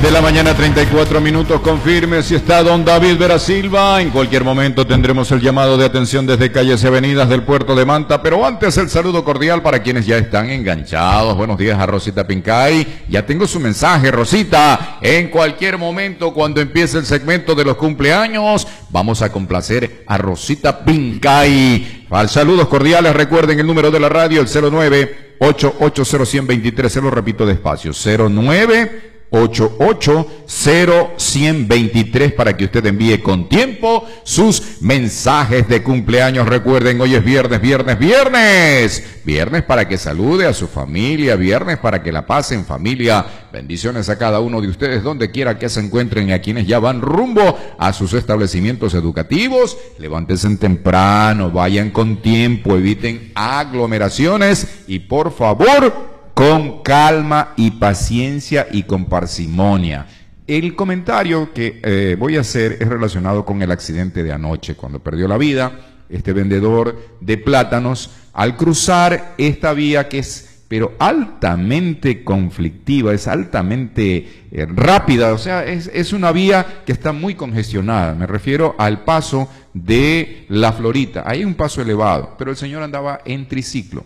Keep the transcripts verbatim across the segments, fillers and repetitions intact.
de la mañana, treinta y cuatro minutos. Confirme si está don David Vera Silva. En cualquier momento tendremos el llamado de atención desde calles y avenidas del puerto de Manta, pero antes el saludo cordial para quienes ya están enganchados. Buenos días a Rosita Pincay. Ya tengo su mensaje, Rosita. En cualquier momento, cuando empiece el segmento de los cumpleaños, vamos a complacer a Rosita Pincay. Al saludos cordiales, recuerden el número de la radio, el cero nueve ocho ocho cero uno cero dos tres, se lo repito despacio, cero nueve ocho ocho cero uno cero dos tres, para que usted envíe con tiempo sus mensajes de cumpleaños. Recuerden, hoy es viernes, viernes, viernes. Viernes para que salude a su familia, viernes para que la pase en familia. Bendiciones a cada uno de ustedes, donde quiera que se encuentren, y a quienes ya van rumbo a sus establecimientos educativos. Levántense temprano, vayan con tiempo, eviten aglomeraciones y por favor, con calma y paciencia y con parsimonia. El comentario que eh, voy a hacer es relacionado con el accidente de anoche, cuando perdió la vida este vendedor de plátanos al cruzar esta vía que es, pero altamente conflictiva, es altamente eh, rápida, o sea, es, es una vía que está muy congestionada. Me refiero al paso de La Florita. Hay un paso elevado, pero el señor andaba en triciclo.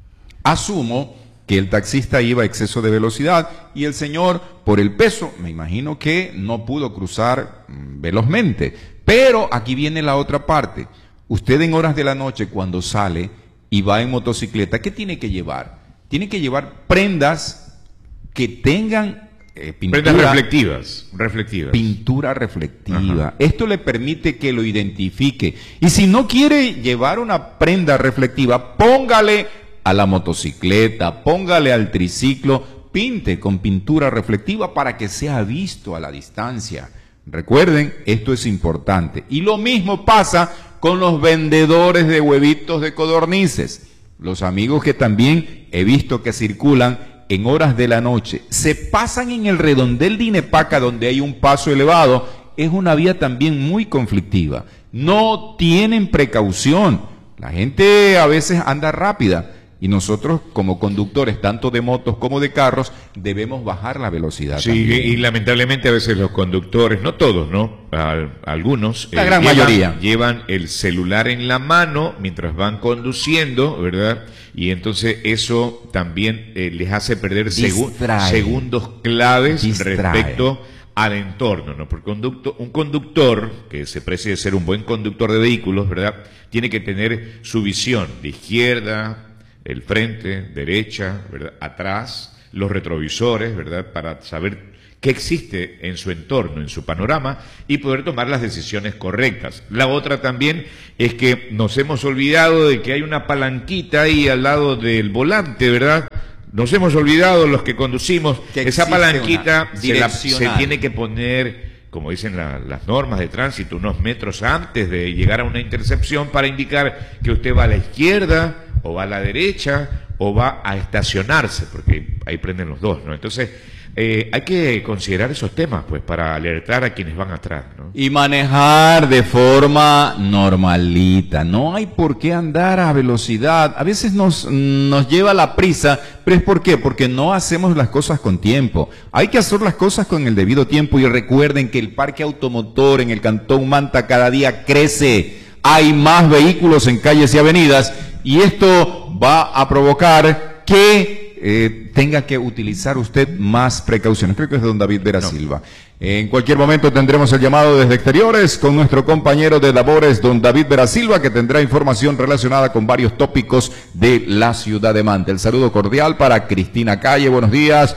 Asumo que el taxista iba a exceso de velocidad y el señor, por el peso, me imagino que no pudo cruzar mmm, velozmente. Pero aquí viene la otra parte. Usted en horas de la noche, cuando sale y va en motocicleta, ¿qué tiene que llevar? Tiene que llevar prendas que tengan eh, pintura. Prendas reflectivas, reflectivas. Pintura reflectiva. Ajá. Esto le permite que lo identifique. Y si no quiere llevar una prenda reflectiva, póngale a la motocicleta, póngale al triciclo, pinte con pintura reflectiva para que sea visto a la distancia. Recuerden, esto es importante. Y lo mismo pasa con los vendedores de huevitos de codornices. Los amigos que también he visto que circulan en horas de la noche, se pasan en el redondel de Inepaca, donde hay un paso elevado. Es una vía también muy conflictiva. No tienen precaución. La gente a veces anda rápida. Y nosotros, como conductores, tanto de motos como de carros, debemos bajar la velocidad. Sí, también. Y lamentablemente a veces los conductores, no todos, ¿no? Al, algunos. La eh, gran llevan, mayoría. Llevan el celular en la mano mientras van conduciendo, ¿verdad? Y entonces eso también eh, les hace perder segu segundos claves Distrae. respecto al entorno, ¿no? Porque conducto, un conductor que se precie de ser un buen conductor de vehículos, ¿verdad? Tiene que tener su visión de izquierda, el frente, derecha, ¿verdad? Atrás, los retrovisores, ¿verdad? Para saber qué existe en su entorno, en su panorama, y poder tomar las decisiones correctas. La otra también es que nos hemos olvidado de que hay una palanquita ahí al lado del volante, ¿verdad? Nos hemos olvidado los que conducimos, que esa palanquita se, la, se tiene que poner, como dicen la, las normas de tránsito, unos metros antes de llegar a una intercepción para indicar que usted va a la izquierda, o va a la derecha, o va a estacionarse, porque ahí prenden los dos, ¿no? Entonces, eh, hay que considerar esos temas, pues, para alertar a quienes van atrás, ¿no? Y manejar de forma normalita. No hay por qué andar a velocidad. A veces nos, nos lleva la prisa, pero ¿es por qué? Porque no hacemos las cosas con tiempo. Hay que hacer las cosas con el debido tiempo, y recuerden que el parque automotor en el Cantón Manta cada día crece. Hay más vehículos en calles y avenidas, y esto va a provocar que eh, tenga que utilizar usted más precauciones. Creo que es don David Vera no. Silva. En cualquier momento tendremos el llamado desde exteriores con nuestro compañero de labores, don David Vera Silva, que tendrá información relacionada con varios tópicos de la ciudad de Manta. El saludo cordial para Cristina Calle, buenos días.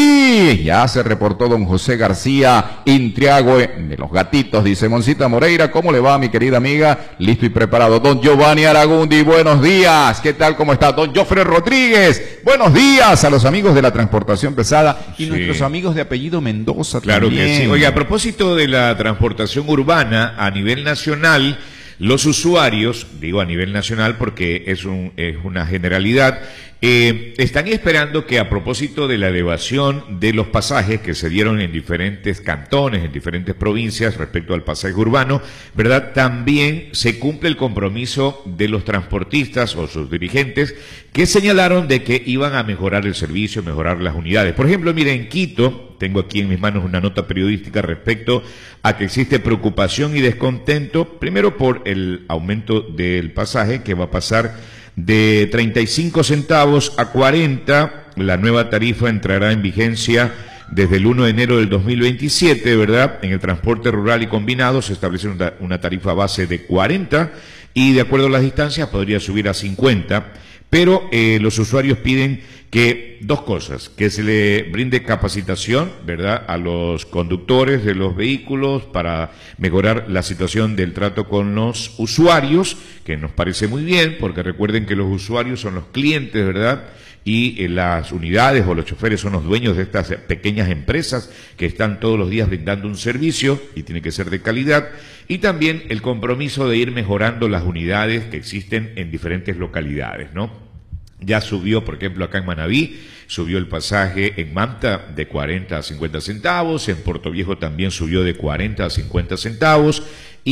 Y ya se reportó don José García Intriague de Los Gatitos, dice Moncita Moreira, ¿cómo le va, mi querida amiga? Listo y preparado. Don Giovanni Aragundi, buenos días. ¿Qué tal? ¿Cómo está? Don Jofre Rodríguez, buenos días a los amigos de la transportación pesada y sí. nuestros amigos de apellido Mendoza claro también. Que sí. Oiga, a propósito de la transportación urbana a nivel nacional, los usuarios, digo a nivel nacional porque es, un, es una generalidad, eh, están esperando que a propósito de la elevación de los pasajes que se dieron en diferentes cantones, en diferentes provincias respecto al pasaje urbano, ¿verdad? También se cumple el compromiso de los transportistas o sus dirigentes que señalaron de que iban a mejorar el servicio, mejorar las unidades. Por ejemplo, miren, en Quito tengo aquí en mis manos una nota periodística respecto a que existe preocupación y descontento, primero por el aumento del pasaje que va a pasar de treinta y cinco centavos a cuarenta. La nueva tarifa entrará en vigencia desde el uno de enero del dos mil veintisiete, ¿verdad? En el transporte rural y combinado se establece una, una tarifa base de cuarenta y de acuerdo a las distancias podría subir a cincuenta, pero eh, los usuarios piden que dos cosas, que se le brinde capacitación, ¿verdad?, a los conductores de los vehículos para mejorar la situación del trato con los usuarios, que nos parece muy bien, porque recuerden que los usuarios son los clientes, ¿verdad?, y eh, las unidades o los choferes son los dueños de estas pequeñas empresas que están todos los días brindando un servicio y tiene que ser de calidad, y también el compromiso de ir mejorando las unidades que existen en diferentes localidades, ¿no? Ya subió, por ejemplo, acá en Manabí, subió el pasaje en Manta de cuarenta a cincuenta centavos, en Puerto Viejo también subió de cuarenta a cincuenta centavos,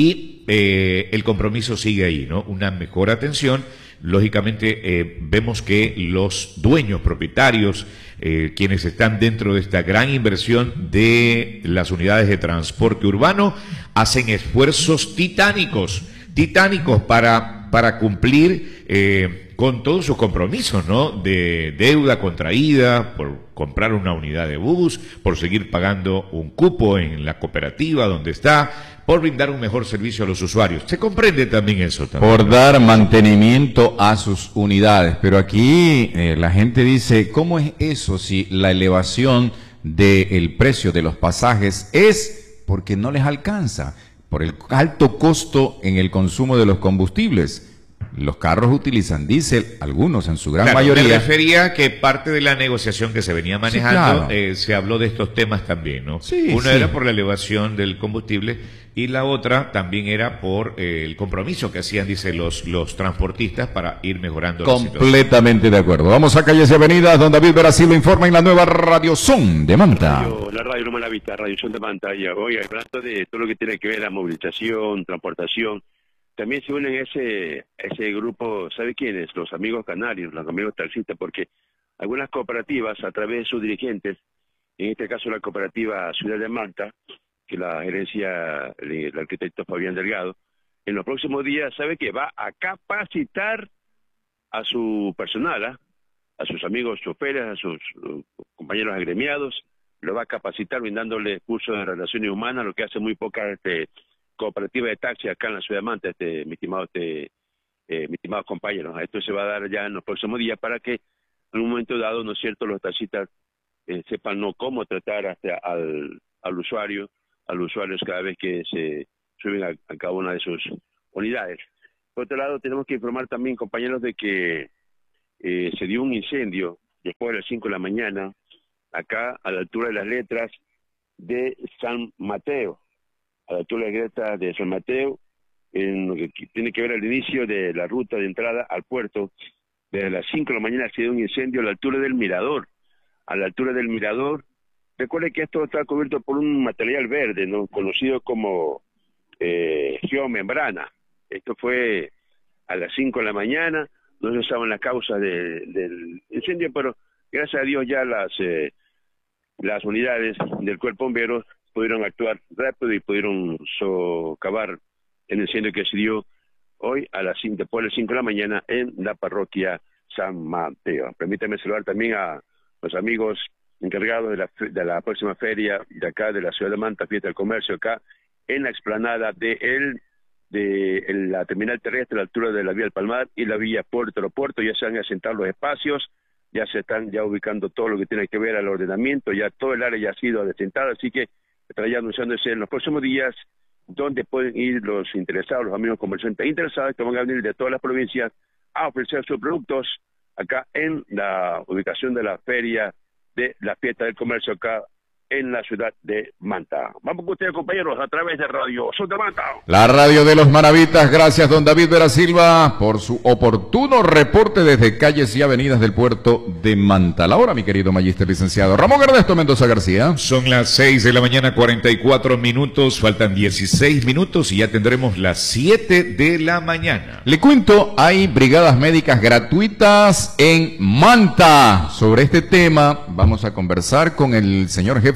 y eh, el compromiso sigue ahí, ¿no? Una mejor atención. Lógicamente, eh, vemos que los dueños, propietarios, eh, quienes están dentro de esta gran inversión de las unidades de transporte urbano, hacen esfuerzos titánicos, titánicos para, para cumplir eh, con todos sus compromisos, ¿no? De deuda contraída por comprar una unidad de bus, por seguir pagando un cupo en la cooperativa donde está, por brindar un mejor servicio a los usuarios. Se comprende también eso. También, por ¿no? dar mantenimiento a sus unidades. Pero aquí eh, la gente dice, ¿cómo es eso si la elevación del precio de los pasajes es porque no les alcanza? Por el alto costo en el consumo de los combustibles. Los carros utilizan diésel, algunos en su gran claro, mayoría. Me refería a que parte de la negociación que se venía manejando, sí, claro. eh, se habló de estos temas también, ¿no? Sí, Una sí. era por la elevación del combustible y la otra también era por eh, el compromiso que hacían, dice, los, los transportistas para ir mejorando la situación. Completamente de acuerdo. Vamos a calles y avenidas, don David Brasil lo informa en la nueva Radio Son de Manta. Radio, la radio no me la vista, Radio Son de Manta. Y hoy hablando de todo lo que tiene que ver la movilización, transportación. También se unen ese ese grupo, ¿sabe quiénes? Los amigos canarios, los amigos taxistas, porque algunas cooperativas, a través de sus dirigentes, en este caso la cooperativa Ciudad de Manta, que la gerencia el arquitecto Fabián Delgado, en los próximos días, ¿sabe qué? Va a capacitar a su personal, ¿eh? a sus amigos choferes, a sus uh, compañeros agremiados, lo va a capacitar brindándole cursos de relaciones humanas, lo que hace muy poca este cooperativa de taxi acá en la ciudad de Manta, este, mi estimado, este, eh, mi estimados compañeros. Esto se va a dar ya en los próximos días para que en un momento dado, ¿no es cierto?, los taxistas eh, sepan no cómo tratar hasta al, al usuario, al usuario cada vez que se suben a, a cada una de sus unidades. Por otro lado, tenemos que informar también, compañeros, de que eh, se dio un incendio después de las cinco de la mañana, acá a la altura de las letras de San Mateo. A la altura de la Greta de San Mateo, en lo que tiene que ver al inicio de la ruta de entrada al puerto. Desde las cinco de la mañana se dio un incendio a la altura del mirador. A la altura del mirador, recuerde que esto está cubierto por un material verde, ¿no?, conocido como eh, geomembrana. Esto fue a las cinco de la mañana, no se saben las causas de, del incendio, pero gracias a Dios ya las, eh, las unidades del cuerpo bombero pudieron actuar rápido y pudieron socavar el incendio que se dio hoy a las cinco, después de las cinco de la mañana en la parroquia San Mateo. Permítame saludar también a los amigos encargados de la, de la próxima feria de acá de la ciudad de Manta, Fiesta del Comercio, acá en la explanada de, el, de el, la terminal terrestre a la altura de la vía del Palmar y la vía Puerto Aeropuerto. Ya se han asentado los espacios, ya se están ya ubicando todo lo que tiene que ver al ordenamiento, ya todo el área ya ha sido asentada, así que estará ya anunciándose en los próximos días donde pueden ir los interesados, los amigos comerciantes interesados que van a venir de todas las provincias a ofrecer sus productos acá en la ubicación de la feria de la Fiesta del Comercio acá en la ciudad de Manta. Vamos con ustedes, compañeros, a través de Radio Son de Manta. La radio de los Manavitas. Gracias, don David Vera Silva, por su oportuno reporte desde calles y avenidas del puerto de Manta. La hora, mi querido magíster licenciado Ramón Ernesto Mendoza García. Son las seis de la mañana, cuarenta y cuatro minutos, faltan dieciséis minutos y ya tendremos las siete de la mañana. Le cuento, hay brigadas médicas gratuitas en Manta. Sobre este tema vamos a conversar con el señor jefe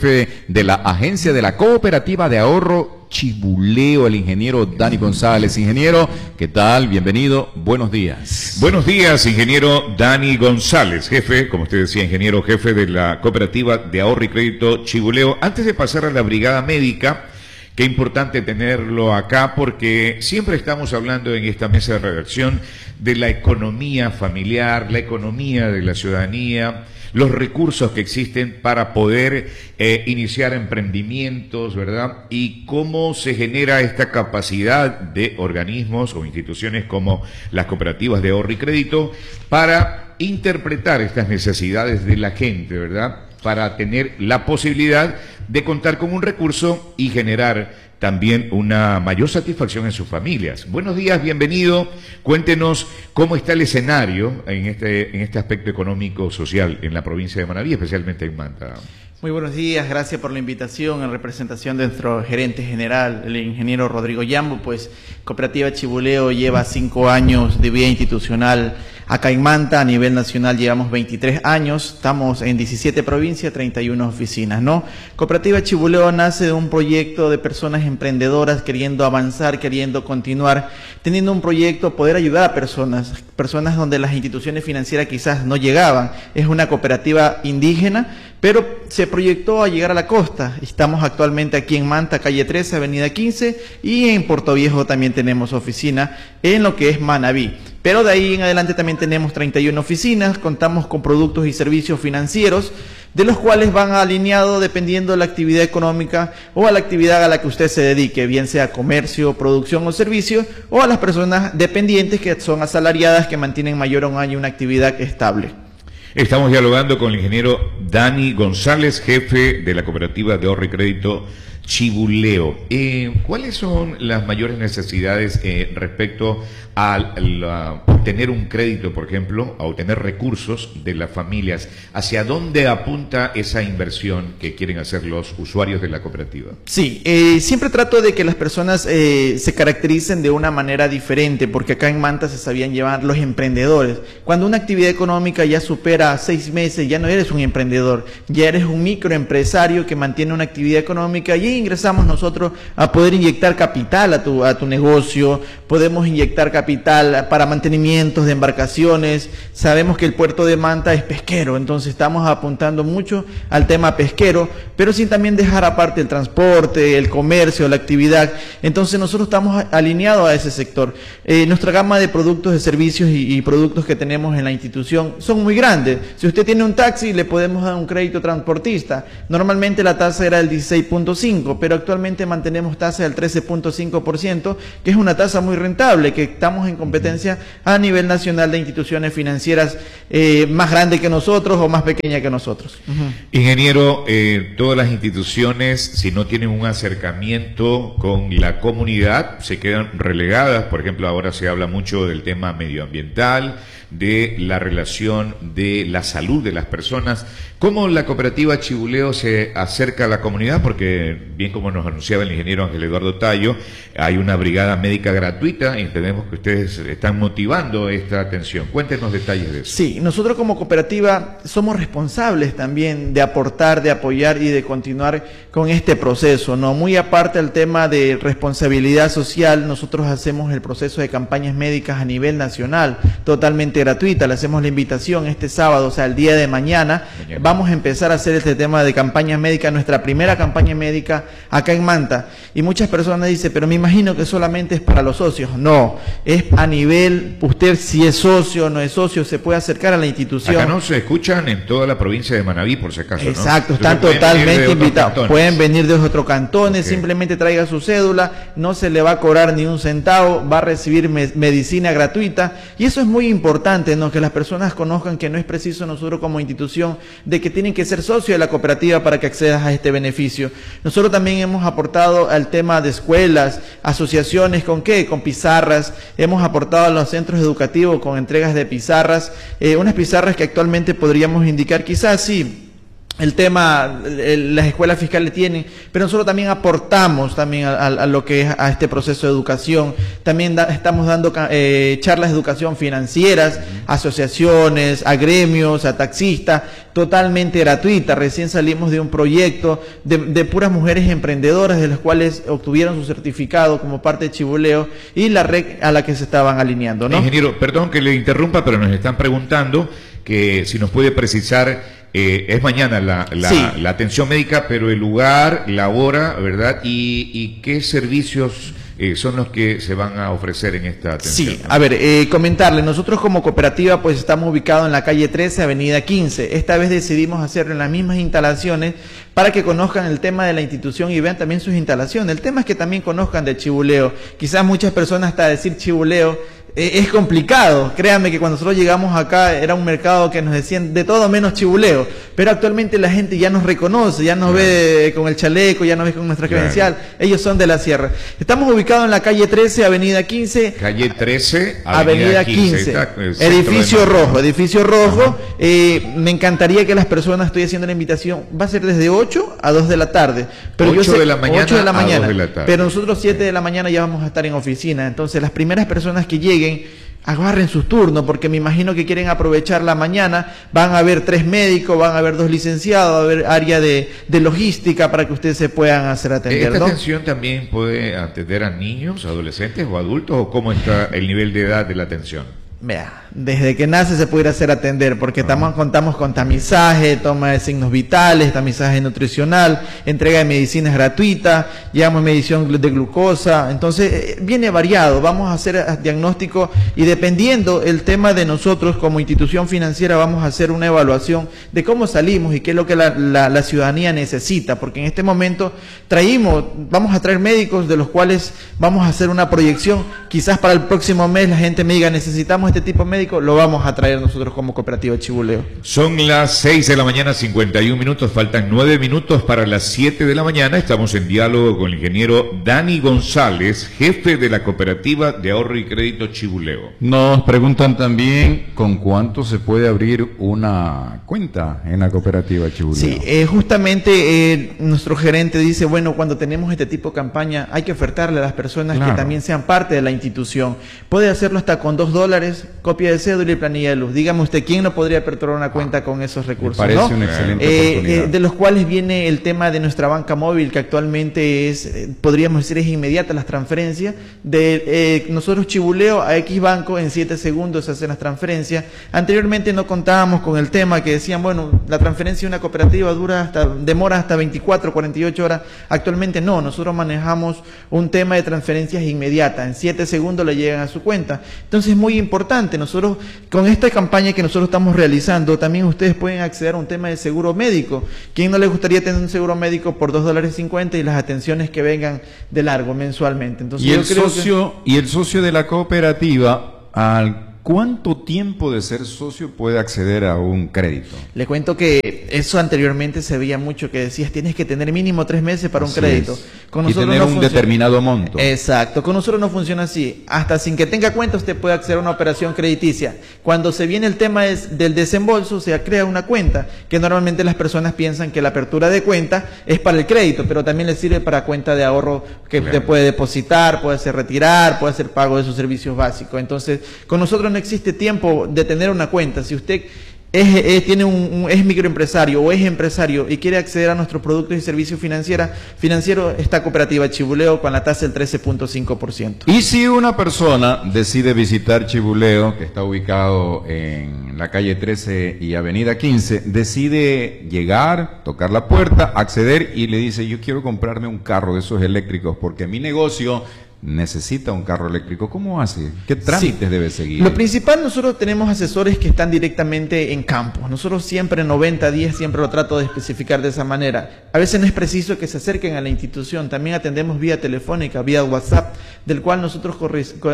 jefe de la agencia de la Cooperativa de Ahorro Chibuleo, el ingeniero Dani González. Ingeniero, ¿qué tal? Bienvenido, buenos días. Buenos días, ingeniero Dani González, jefe, como usted decía, ingeniero jefe de la Cooperativa de Ahorro y Crédito Chibuleo. Antes de pasar a la brigada médica, qué importante tenerlo acá porque siempre estamos hablando en esta mesa de redacción de la economía familiar, la economía de la ciudadanía, los recursos que existen para poder eh, iniciar emprendimientos, ¿verdad? Y cómo se genera esta capacidad de organismos o instituciones como las cooperativas de ahorro y crédito para interpretar estas necesidades de la gente, ¿verdad? Para tener la posibilidad de contar con un recurso y generar también una mayor satisfacción en sus familias. Buenos días, bienvenido. Cuéntenos cómo está el escenario en este, en este aspecto económico social en la provincia de Manabí, especialmente en Manta. Muy buenos días, gracias por la invitación en representación de nuestro gerente general, el ingeniero Rodrigo Yambo. Pues Cooperativa Chibuleo lleva cinco años de vida institucional acá en Manta. A nivel nacional llevamos veintitrés años, estamos en diecisiete provincias, treinta y una oficinas, ¿no? Cooperativa Chibuleo nace de un proyecto de personas emprendedoras queriendo avanzar, queriendo continuar, teniendo un proyecto, poder ayudar a personas, personas donde las instituciones financieras quizás no llegaban. Es una cooperativa indígena, pero se proyectó a llegar a la costa. Estamos actualmente aquí en Manta, calle trece, avenida quince, y en Puerto Viejo también tenemos oficina en lo que es Manabí. Pero de ahí en adelante también tenemos treinta y una oficinas, contamos con productos y servicios financieros, de los cuales van alineados dependiendo de la actividad económica o a la actividad a la que usted se dedique, bien sea comercio, producción o servicio, o a las personas dependientes que son asalariadas que mantienen mayor a un año una actividad estable. Estamos dialogando con el ingeniero Dani González, jefe de la Cooperativa de Ahorro y Crédito Chibuleo. Eh, ¿Cuáles son las mayores necesidades eh, respecto a, a obtener un crédito, por ejemplo, a obtener recursos de las familias? ¿Hacia dónde apunta esa inversión que quieren hacer los usuarios de la cooperativa? Sí, eh, siempre trato de que las personas eh, se caractericen de una manera diferente, porque acá en Manta se sabían llevar los emprendedores. Cuando una actividad económica ya supera seis meses, ya no eres un emprendedor, ya eres un microempresario que mantiene una actividad económica, y ingresamos nosotros a poder inyectar capital a tu, a tu negocio, podemos inyectar capital para mantenimientos de embarcaciones. Sabemos que el puerto de Manta es pesquero, entonces estamos apuntando mucho al tema pesquero, pero sin también dejar aparte el transporte, el comercio, la actividad. Entonces nosotros estamos alineados a ese sector. Eh, nuestra gama de productos, de servicios y, y productos que tenemos en la institución son muy grandes. Si usted tiene un taxi, le podemos dar un crédito transportista. Normalmente la tasa era del dieciséis punto cinco, pero actualmente mantenemos tasa del trece punto cinco por ciento, que es una tasa muy rentable, que estamos en competencia a nivel nacional de instituciones financieras eh, más grandes que nosotros o más pequeñas que nosotros. Uh-huh. Ingeniero, eh, todas las instituciones, si no tienen un acercamiento con la comunidad, se quedan relegadas. Por ejemplo, ahora se habla mucho del tema medioambiental, de la relación de la salud de las personas. ¿Cómo la cooperativa Chibuleo se acerca a la comunidad? Porque, bien como nos anunciaba el ingeniero Ángel Eduardo Tallo, hay una brigada médica gratuita y entendemos que ustedes están motivando esta atención. Cuéntenos detalles de eso. Sí, nosotros como cooperativa somos responsables también de aportar, de apoyar y de continuar con este proceso, ¿no? Muy aparte del tema de responsabilidad social, nosotros hacemos el proceso de campañas médicas a nivel nacional, totalmente gratuita. Le hacemos la invitación este sábado, o sea, el día de mañana, mañana. Vamos a empezar a hacer este tema de campañas médicas, nuestra primera campaña médica acá en Manta. Y muchas personas dicen, pero me imagino que solamente es para los socios. No, es a nivel, usted si es socio o no es socio, se puede acercar a la institución. Acá no se escuchan en toda la provincia de Manabí, por si acaso, ¿no? Exacto, están totalmente invitados. Pueden venir de otros cantones, okay. Simplemente traiga su cédula, no se le va a cobrar ni un centavo, va a recibir me medicina gratuita. Y eso es muy importante, ¿no? Que las personas conozcan que no es preciso nosotros como institución de que tienen que ser socios de la cooperativa para que accedas a este beneficio. Nosotros también hemos aportado al tema de escuelas, asociaciones, ¿con qué? Con pizarras. Hemos aportado a los centros educativos con entregas de pizarras, eh, unas pizarras que actualmente podríamos indicar quizás sí, el tema, el, las escuelas fiscales tienen, pero nosotros también aportamos también a, a, a lo que es a este proceso de educación. También da, estamos dando eh, charlas de educación financieras, uh-huh. asociaciones, a gremios, a taxistas, totalmente gratuita. Recién salimos de un proyecto de, de puras mujeres emprendedoras, de las cuales obtuvieron su certificado como parte de Chibuleo y la red a la que se estaban alineando, ¿no? Ingeniero, perdón que le interrumpa, pero nos están preguntando que si nos puede precisar. Eh, es mañana la, la, sí. la atención médica, pero el lugar, la hora, ¿verdad? ¿Y, y qué servicios eh, son los que se van a ofrecer en esta atención? Sí, a ver, eh, comentarle, nosotros como cooperativa pues estamos ubicados en la calle trece, avenida quince. Esta vez decidimos hacerlo en las mismas instalaciones para que conozcan el tema de la institución y vean también sus instalaciones. El tema es que también conozcan del Chibuleo. Quizás muchas personas hasta decir Chibuleo eh, es complicado. Créanme que cuando nosotros llegamos acá era un mercado que nos decían de todo menos Chibuleo, pero actualmente la gente ya nos reconoce, ya nos claro. ve con el chaleco, ya nos ve con nuestra claro. credencial. Ellos son de la sierra. Estamos ubicados en la calle trece, avenida quince. Calle trece, avenida, avenida quince. quince. Edificio rojo, edificio rojo. Eh, me encantaría que las personas, estoy haciendo la invitación, va a ser desde ocho a dos de la tarde. Pero ocho yo sé, de la mañana, ocho de la mañana, a dos de la tarde. Pero nosotros siete de la mañana ya vamos a estar en oficina. Entonces las primeras personas que lleguen, agarren sus turnos, porque me imagino que quieren aprovechar la mañana. Van a haber tres médicos, van a haber dos licenciados, va a haber área de, de logística para que ustedes se puedan hacer atender. ¿Esta ¿no? atención también puede atender a niños, adolescentes o adultos? ¿O cómo está el nivel de edad de la atención? Vea, desde que nace se pudiera hacer atender, porque estamos, contamos con tamizaje, toma de signos vitales, tamizaje nutricional, entrega de medicinas gratuita, llevamos medición de glucosa. Entonces eh, viene variado, vamos a hacer diagnóstico y dependiendo el tema de nosotros como institución financiera vamos a hacer una evaluación de cómo salimos y qué es lo que la, la, la ciudadanía necesita, porque en este momento traímos, vamos a traer médicos de los cuales vamos a hacer una proyección, quizás para el próximo mes la gente me diga necesitamos este tipo de médico, lo vamos a traer nosotros como cooperativa Chibuleo. Son las seis de la mañana, cincuenta y un minutos, faltan nueve minutos para las siete de la mañana. Estamos en diálogo con el ingeniero Dani González, jefe de la cooperativa de ahorro y crédito Chibuleo. Nos preguntan también con cuánto se puede abrir una cuenta en la cooperativa Chibuleo. Sí, eh, justamente eh, nuestro gerente dice, bueno, cuando tenemos este tipo de campaña hay que ofertarle a las personas claro. que también sean parte de la institución. Puede hacerlo hasta con dos dólares, copia de cédula y planilla de luz. Dígame usted, ¿quién no podría aperturar una cuenta ah, con esos recursos? Me parece ¿no? una excelente eh, oportunidad. Eh, de los cuales viene el tema de nuestra banca móvil, que actualmente es, eh, podríamos decir, es inmediata las transferencias. De eh, nosotros Chibuleo a X Banco, en siete segundos se hacen las transferencias. Anteriormente no contábamos con el tema que decían, bueno, la transferencia de una cooperativa dura hasta, demora hasta veinticuatro, cuarenta y ocho horas. Actualmente no, nosotros manejamos un tema de transferencias inmediatas. En siete segundos le llegan a su cuenta. Entonces es muy importante. Nosotros, con esta campaña que nosotros estamos realizando, también ustedes pueden acceder a un tema de seguro médico. ¿Quién no le gustaría tener un seguro médico por dos dólares cincuenta y las atenciones que vengan de largo mensualmente? Entonces, y, yo el creo socio, que... y el socio de la cooperativa, al ¿cuánto tiempo de ser socio puede acceder a un crédito? Le cuento que eso anteriormente se veía mucho, que decías tienes que tener mínimo tres meses para un así crédito. Con nosotros y tener no un determinado monto. Exacto, con nosotros no funciona así. Hasta sin que tenga cuenta usted puede acceder a una operación crediticia. Cuando se viene el tema es del desembolso, se crea una cuenta, que normalmente las personas piensan que la apertura de cuenta es para el crédito, pero también le sirve para cuenta de ahorro que claro. usted puede depositar, puede hacer retirar, puede hacer pago de sus servicios básicos. Entonces, con nosotros no existe tiempo de tener una cuenta. Si usted es, es, tiene un, un, es microempresario o es empresario y quiere acceder a nuestros productos y servicios financieros, financiero, está cooperativa Chibuleo con la tasa del trece punto cinco por ciento. Y si una persona decide visitar Chibuleo, que está ubicado en la calle trece y avenida quince, decide llegar, tocar la puerta, acceder y le dice, yo quiero comprarme un carro de esos eléctricos porque mi negocio necesita un carro eléctrico, ¿cómo hace? ¿Qué trámites sí. debe seguir? Lo principal, nosotros tenemos asesores que están directamente en campo. Nosotros siempre noventa días, siempre lo trato de especificar de esa manera. A veces no es preciso que se acerquen a la institución, también atendemos vía telefónica, vía WhatsApp, del cual nosotros corre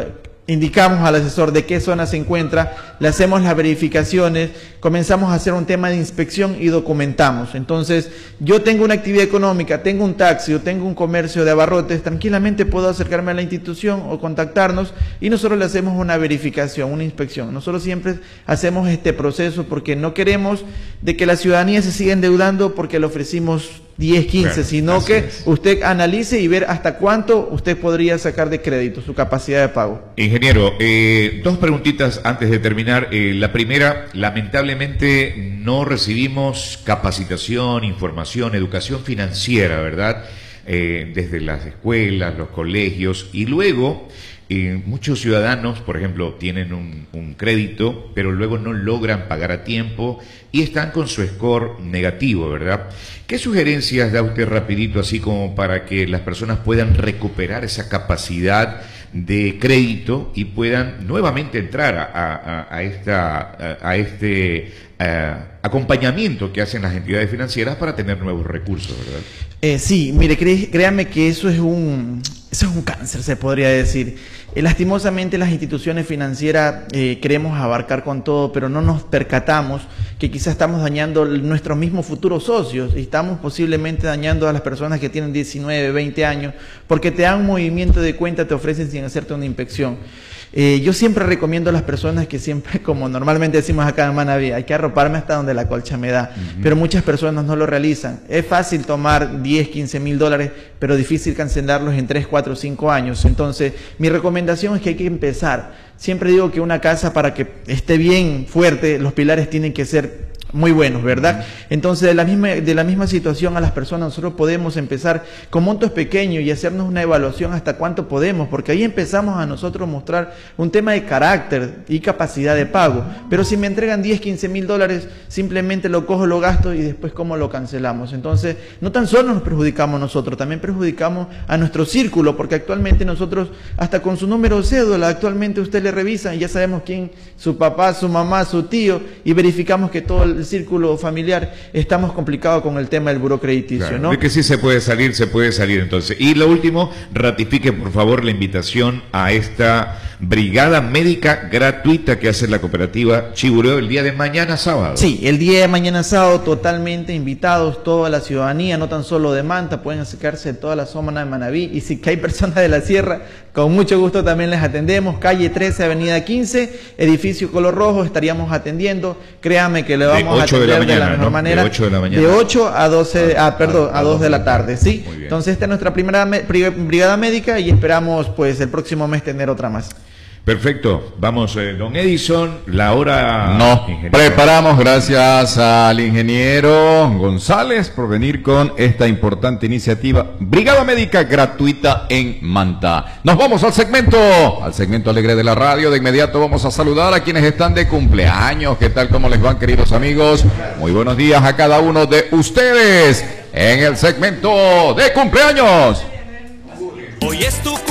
indicamos al asesor de qué zona se encuentra, le hacemos las verificaciones, comenzamos a hacer un tema de inspección y documentamos. Entonces, yo tengo una actividad económica, tengo un taxi o tengo un comercio de abarrotes, tranquilamente puedo acercarme a la institución o contactarnos y nosotros le hacemos una verificación, una inspección. Nosotros siempre hacemos este proceso porque no queremos de que la ciudadanía se siga endeudando porque le ofrecimos diez, quince, claro, sino que es. Usted analice y ver hasta cuánto usted podría sacar de crédito, su capacidad de pago. Ingeniero, eh, dos preguntitas antes de terminar. Eh, la primera, lamentablemente no recibimos capacitación, información, educación financiera, ¿verdad? Eh, desde las escuelas, los colegios, y luego eh, muchos ciudadanos, por ejemplo, tienen un, un crédito, pero luego no logran pagar a tiempo y están con su score negativo, ¿verdad? ¿Qué sugerencias da usted rapidito, así como para que las personas puedan recuperar esa capacidad de crédito y puedan nuevamente entrar a, a, a, esta, a, a este a, acompañamiento que hacen las entidades financieras para tener nuevos recursos, ¿verdad? Eh, sí, mire, cre créame que eso es un eso es un cáncer, se podría decir. Eh, lastimosamente las instituciones financieras eh, queremos abarcar con todo, pero no nos percatamos que quizás estamos dañando nuestros mismos futuros socios y estamos posiblemente dañando a las personas que tienen diecinueve, veinte años, porque te dan un movimiento de cuenta, te ofrecen sin hacerte una inspección. Eh, yo siempre recomiendo a las personas que siempre, como normalmente decimos acá en Manaví, hay que arroparme hasta donde la colcha me da, uh-huh. pero muchas personas no lo realizan. Es fácil tomar diez, quince mil dólares, pero difícil cancelarlos en tres, cuatro, cinco años. Entonces, mi recomendación es que hay que empezar. Siempre digo que una casa, para que esté bien fuerte, los pilares tienen que ser muy buenos, ¿verdad? Entonces, de la misma, de la misma situación a las personas, nosotros podemos empezar con montos pequeños y hacernos una evaluación hasta cuánto podemos, porque ahí empezamos a nosotros mostrar un tema de carácter y capacidad de pago. Pero si me entregan diez, quince mil dólares, simplemente lo cojo, lo gasto y después cómo lo cancelamos. Entonces, no tan solo nos perjudicamos nosotros, también perjudicamos a nuestro círculo, porque actualmente nosotros, hasta con su número de cédula, actualmente usted le revisa y ya sabemos quién, su papá, su mamá, su tío, y verificamos que todo el el círculo familiar, estamos complicados con el tema del buró crediticio, claro, ¿no? De que sí se puede salir, se puede salir entonces. Y lo último, ratifique por favor la invitación a esta brigada médica gratuita que hace la cooperativa Chivuleo el día de mañana sábado. Sí, el día de mañana sábado totalmente invitados, toda la ciudadanía, no tan solo de Manta, pueden acercarse de toda la zona de Manaví, y si hay personas de la sierra, con mucho gusto también les atendemos. Calle trece, avenida quince, edificio color rojo, estaríamos atendiendo. Créame que le vamos a atender de la, mañana, de la mejor ¿no? manera. De ocho de la mañana. De ocho a doce, ah, ah, perdón, a, a dos de la tarde, ¿sí? Entonces esta es nuestra primera me brigada médica y esperamos pues el próximo mes tener otra más. Perfecto, vamos, eh, don Edison, la hora... Nos preparamos, gracias al ingeniero González por venir con esta importante iniciativa, Brigada Médica Gratuita en Manta. Nos vamos al segmento, al segmento alegre de la radio. De inmediato vamos a saludar a quienes están de cumpleaños. ¿Qué tal, cómo les van, queridos amigos? Muy buenos días a cada uno de ustedes en el segmento de cumpleaños. Hoy es tu